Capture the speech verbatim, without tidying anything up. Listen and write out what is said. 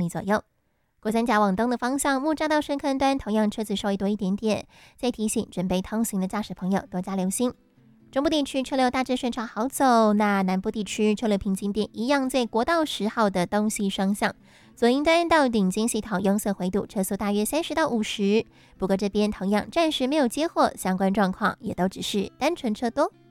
里左右。国三甲往东的方向，木栅到深坑段同样车子稍微多一点点，再提醒准备通行的驾驶朋友多加留心。中部地区车流大致顺畅好走，那南部地区车流瓶颈点一样在国道十号的东西双向，左营端到顶尖系统拥塞回堵，车速大约三十到五十。不过这边同样暂时没有接获，相关状况也都只是单纯车多。